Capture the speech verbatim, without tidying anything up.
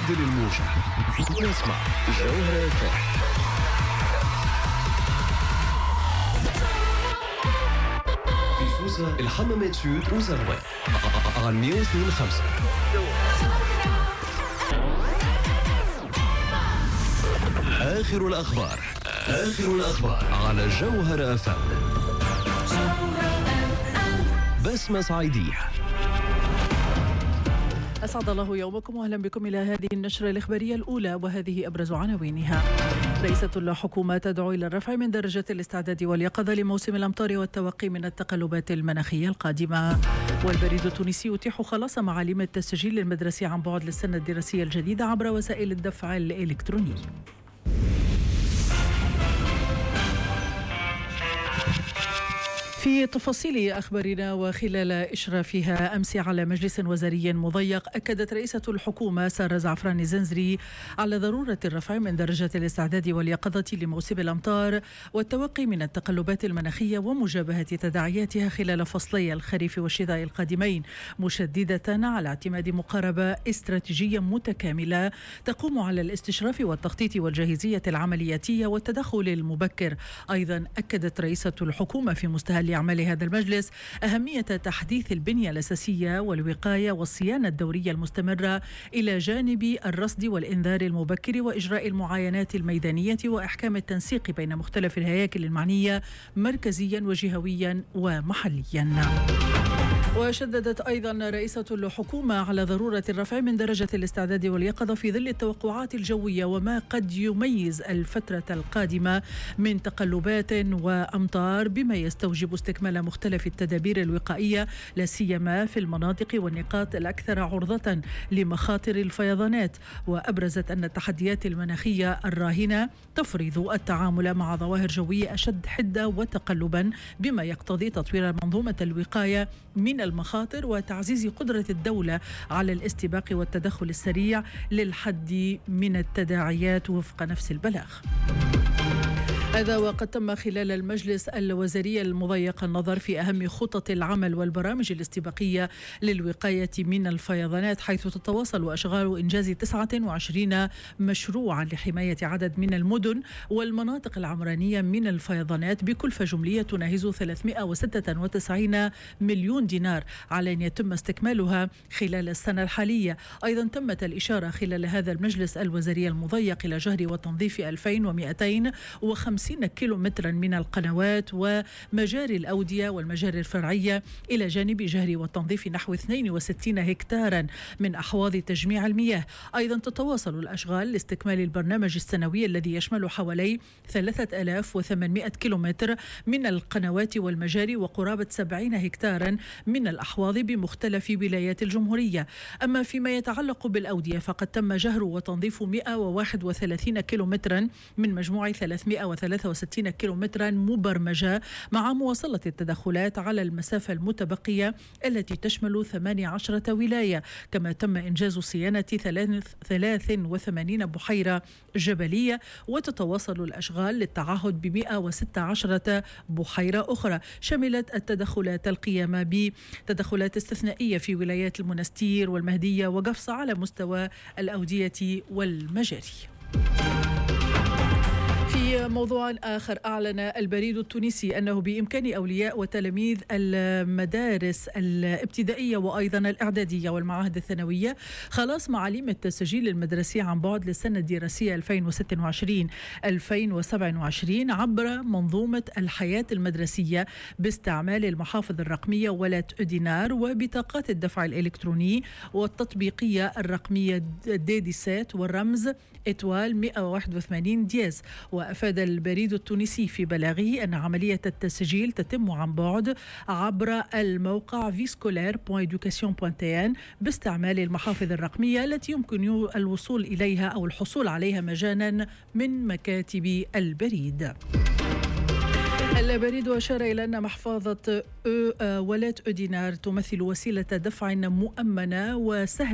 بدل الموجة ونسمع جوهرة اف ام. في سوسة الحمامات سود وزروان على مية واثنين وخمسة. آخر الأخبار آخر الأخبار على جوهرة اف ام. بسمة صعيدية. أسعد الله يومكم وأهلا بكم إلى هذه النشرة الإخبارية الأولى، وهذه أبرز عناوينها. رئيسة الحكومة تدعو إلى الرفع من درجة الاستعداد واليقظة لموسم الأمطار والتوقي من التقلبات المناخية القادمة. والبريد التونسي يتيح خلاص معالم التسجيل المدرسي عن بعد للسنة الدراسية الجديدة عبر وسائل الدفع الإلكتروني. في تفاصيل أخبارنا وخلال إشرافها أمس على مجلس وزاري مضيق، أكدت رئيسة الحكومة سارة زعفران الزنزري على ضرورة الرفع من درجة الاستعداد واليقظة لموسم الأمطار والتوقي من التقلبات المناخية ومجابهة تداعياتها خلال فصلي الخريف والشتاء القادمين، مشددة على اعتماد مقاربة استراتيجية متكاملة تقوم على الاستشراف والتخطيط والجاهزية العملياتية والتدخل المبكر. أيضا أكدت رئيسة الحكومة في مستهل أعمال هذا المجلس أهمية تحديث البنية الأساسية والوقاية والصيانة الدورية المستمرة إلى جانب الرصد والإنذار المبكر وإجراء المعاينات الميدانية وإحكام التنسيق بين مختلف الهياكل المعنية مركزيا وجهويا ومحليا. وشددت أيضا رئيسة الحكومة على ضرورة الرفع من درجة الاستعداد واليقظة في ظل التوقعات الجوية وما قد يميز الفترة القادمة من تقلبات وأمطار، بما يستوجب استكمال مختلف التدابير الوقائية لا سيما في المناطق والنقاط الأكثر عرضة لمخاطر الفيضانات. وأبرزت أن التحديات المناخية الراهنة تفرض التعامل مع ظواهر جوية أشد حدة وتقلبا، بما يقتضي تطوير منظومة الوقاية من المخاطر وتعزيز قدرة الدولة على الاستباق والتدخل السريع للحد من التداعيات وفق نفس البلاغ. هذا وقد تم خلال المجلس الوزاري المضيق النظر في أهم خطط العمل والبرامج الاستباقية للوقاية من الفيضانات، حيث تتواصل أشغال إنجاز تسعة وعشرين مشروعا لحماية عدد من المدن والمناطق العمرانية من الفيضانات بكلفة جملية تناهز ثلاثمائة وستة وتسعين مليون دينار، على أن يتم استكمالها خلال السنة الحالية. أيضا تمت الإشارة خلال هذا المجلس الوزاري المضيق إلى جهر وتنظيف ألفين ومئتين وخمسين كيلومترا من القنوات ومجاري الأودية والمجاري الفرعية، إلى جانب جهر وتنظيف نحو اثنين وستين هكتارا من أحواض تجميع المياه. أيضا تتواصل الأشغال لاستكمال البرنامج السنوي الذي يشمل حوالي ثلاثة آلاف وثمانمائة كيلومتر من القنوات والمجاري وقرابة سبعين هكتارا من الأحواض بمختلف ولايات الجمهورية. أما فيما يتعلق بالأودية فقد تم جهر وتنظيف مئة وواحد وثلاثين كيلومترا من مجموع ثلاثمائة وثلاثة وستين كيلومترا مبرمجة، مع مواصلة التدخلات على المسافة المتبقية التي تشمل ثمانية عشرة ولاية. كما تم إنجاز صيانة ثلاث وثمانين بحيرة جبلية، وتتواصل الأشغال للتعهد بمئة وستة عشر بحيرة أخرى. شملت التدخلات القيام بتدخلات استثنائية في ولايات المنستير والمهدية وقفصة على مستوى الأودية والمجاري. في موضوع آخر، أعلن البريد التونسي أنه بإمكان أولياء وتلاميذ المدارس الابتدائية وأيضا الإعدادية والمعاهد الثانوية خلاص معالم التسجيل المدرسي عن بعد للسنة الدراسية ألفين وستة وعشرين ألفين وسبعة وعشرين عبر منظومة الحياة المدرسية باستعمال المحافظ الرقمية ولات أدينار وبطاقات الدفع الإلكتروني والتطبيقية الرقمية ديديسات والرمز إتوال مئة وواحد وثمانين دياز. وأفاد البريد التونسي في بلاغه أن عملية التسجيل تتم عن بعد عبر الموقع فيسكولير دوت إدوكاسيون دوت تي إن باستعمال المحافظ الرقمية التي يمكن الوصول إليها أو الحصول عليها مجانا من مكاتب البريد. البريد أشار إلى أن محفظة ولات أدينار تمثل وسيلة دفع مؤمنة وسهلة